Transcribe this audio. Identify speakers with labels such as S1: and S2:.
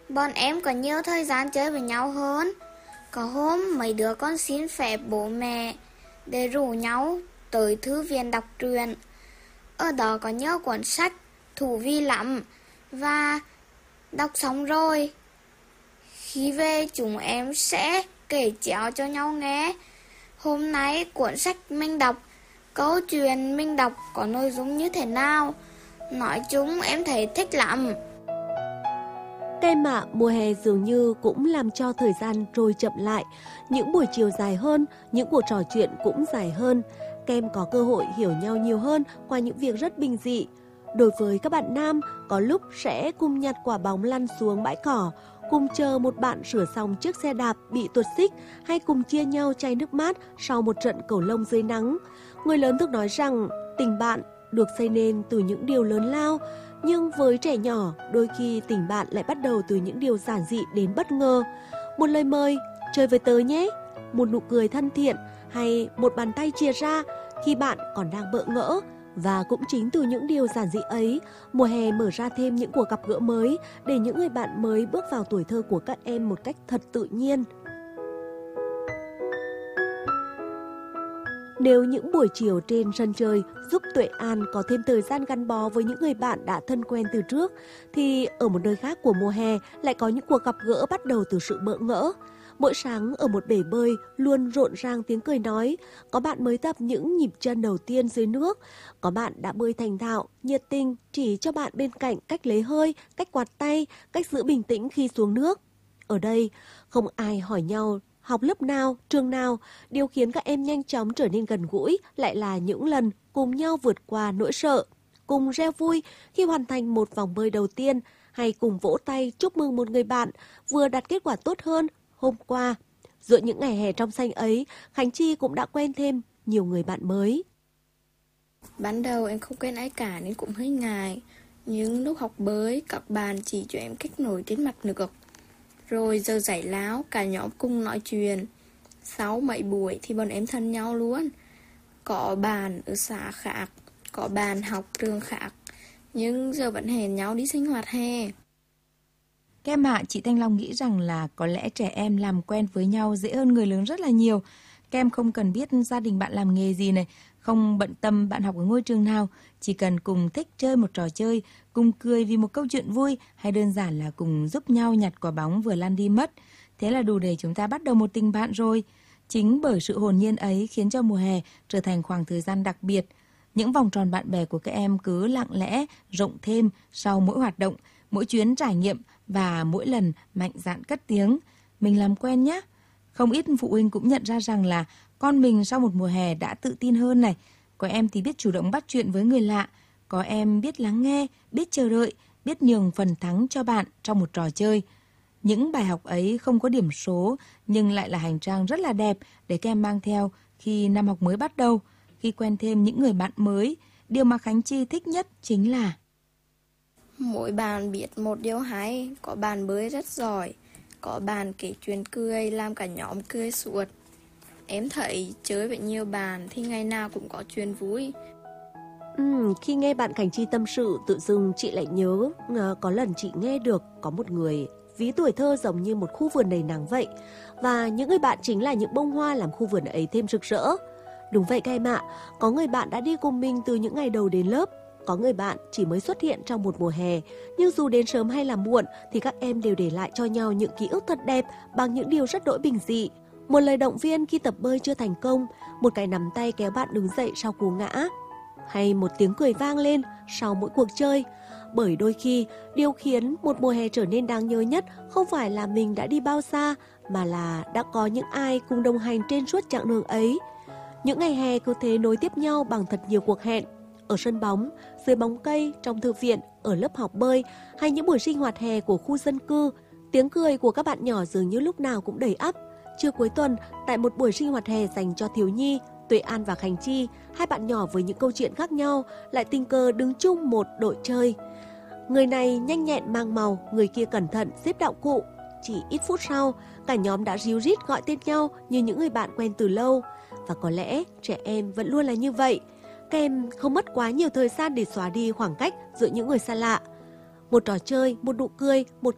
S1: Bọn em có nhiều thời gian chơi với nhau hơn. Có hôm mấy đứa con xin phép bố mẹ để rủ nhau tới thư viện đọc truyện. Ở đó có nhiều cuốn sách thú vị lắm. Và đọc xong rồi, khi về chúng em sẽ kể chéo cho nhau nghe. Hôm nay cuốn sách mình đọc, câu chuyện mình đọc có nội dung như thế nào. Nói chung em thấy thích lắm.
S2: Các em ạ, mùa hè dường như cũng làm cho thời gian trôi chậm lại. Những buổi chiều dài hơn, những cuộc trò chuyện cũng dài hơn. Các em có cơ hội hiểu nhau nhiều hơn qua những việc rất bình dị. Đối với các bạn nam, có lúc sẽ cùng nhặt quả bóng lăn xuống bãi cỏ, cùng chờ một bạn sửa xong chiếc xe đạp bị tuột xích, hay cùng chia nhau chai nước mát sau một trận cầu lông dưới nắng. Người lớn thường nói rằng tình bạn được xây nên từ những điều lớn lao, nhưng với trẻ nhỏ, đôi khi tình bạn lại bắt đầu từ những điều giản dị đến bất ngờ. Một lời mời, chơi với tớ nhé, một nụ cười thân thiện, hay một bàn tay chìa ra khi bạn còn đang bỡ ngỡ. Và cũng chính từ những điều giản dị ấy, mùa hè mở ra thêm những cuộc gặp gỡ mới để những người bạn mới bước vào tuổi thơ của các em một cách thật tự nhiên. Nếu những buổi chiều trên sân chơi giúp Tuệ An có thêm thời gian gắn bó với những người bạn đã thân quen từ trước, thì ở một nơi khác của mùa hè lại có những cuộc gặp gỡ bắt đầu từ sự bỡ ngỡ. Mỗi sáng ở một bể bơi luôn rộn ràng tiếng cười nói, có bạn mới tập những nhịp chân đầu tiên dưới nước, có bạn đã bơi thành thạo, nhiệt tình chỉ cho bạn bên cạnh cách lấy hơi, cách quạt tay, cách giữ bình tĩnh khi xuống nước. Ở đây, không ai hỏi nhau học lớp nào, trường nào, điều khiến các em nhanh chóng trở nên gần gũi lại là những lần cùng nhau vượt qua nỗi sợ, cùng reo vui khi hoàn thành một vòng bơi đầu tiên, hay cùng vỗ tay chúc mừng một người bạn vừa đạt kết quả tốt hơn hôm qua. Giữa những ngày hè trong xanh ấy, Khánh Chi cũng đã quen thêm nhiều người bạn mới.
S1: Ban đầu em không quen ai cả nên cũng hơi ngại. Nhưng lúc học bơi, các bạn chỉ cho em cách nổi trên mặt nước. Rồi giờ giải lao, cả nhóm cùng nói chuyện. Sau mấy buổi thì bọn em thân nhau luôn. Có bạn ở xã khác, có bạn học trường khác, nhưng giờ vẫn hẹn nhau đi sinh hoạt hè.
S3: Các em ạ, chị Thanh Long nghĩ rằng là có lẽ trẻ em làm quen với nhau dễ hơn người lớn rất là nhiều. Các em không cần biết gia đình bạn làm nghề gì này, không bận tâm bạn học ở ngôi trường nào, chỉ cần cùng thích chơi một trò chơi, cùng cười vì một câu chuyện vui, hay đơn giản là cùng giúp nhau nhặt quả bóng vừa lăn đi mất. Thế là đủ để chúng ta bắt đầu một tình bạn rồi. Chính bởi sự hồn nhiên ấy khiến cho mùa hè trở thành khoảng thời gian đặc biệt. Những vòng tròn bạn bè của các em cứ lặng lẽ rộng thêm sau mỗi hoạt động, mỗi chuyến trải nghiệm và mỗi lần mạnh dạn cất tiếng. Mình làm quen nhé. Không ít phụ huynh cũng nhận ra rằng là con mình sau một mùa hè đã tự tin hơn này. Có em thì biết chủ động bắt chuyện với người lạ. Có em biết lắng nghe, biết chờ đợi, biết nhường phần thắng cho bạn trong một trò chơi. Những bài học ấy không có điểm số nhưng lại là hành trang rất là đẹp để các em mang theo khi năm học mới bắt đầu, khi quen thêm những người bạn mới. Điều mà Khánh Chi thích nhất chính là
S1: Mỗi bạn biết một điều hay, có bạn bơi rất giỏi, có bạn kể chuyện cười làm cả nhóm cười suốt. Em thấy chơi với nhiều bạn thì ngày nào cũng có chuyện vui.
S2: Khi nghe bạn Khánh Chi tâm sự, tự dưng chị lại nhớ có lần chị nghe được có một người ví tuổi thơ giống như một khu vườn đầy nắng vậy, và những người bạn chính là những bông hoa làm khu vườn ấy thêm rực rỡ. Đúng vậy các em ạ, có người bạn đã đi cùng mình từ những ngày đầu đến lớp, có người bạn chỉ mới xuất hiện trong một mùa hè, nhưng dù đến sớm hay là muộn thì các em đều để lại cho nhau những ký ức thật đẹp bằng những điều rất đỗi bình dị. Một lời động viên khi tập bơi chưa thành công, một cái nắm tay kéo bạn đứng dậy sau cú ngã, hay một tiếng cười vang lên sau mỗi cuộc chơi. Bởi đôi khi, điều khiến một mùa hè trở nên đáng nhớ nhất không phải là mình đã đi bao xa, mà là đã có những ai cùng đồng hành trên suốt chặng đường ấy. Những ngày hè cứ thế nối tiếp nhau bằng thật nhiều cuộc hẹn. Ở sân bóng, dưới bóng cây, trong thư viện, ở lớp học bơi, hay những buổi sinh hoạt hè của khu dân cư. Tiếng cười của các bạn nhỏ dường như lúc nào cũng đầy ắp. Trưa cuối tuần, tại một buổi sinh hoạt hè dành cho thiếu nhi, Tuệ An và Khánh Chi, hai bạn nhỏ với những câu chuyện khác nhau, lại tình cờ đứng chung một đội chơi. Người này nhanh nhẹn mang màu, người kia cẩn thận xếp đạo cụ. Chỉ ít phút sau, cả nhóm đã ríu rít gọi tên nhau như những người bạn quen từ lâu. Và có lẽ trẻ em vẫn luôn là như vậy. Các em không mất quá nhiều thời gian để xóa đi khoảng cách giữa những người xa lạ. Một trò chơi, một nụ cười, một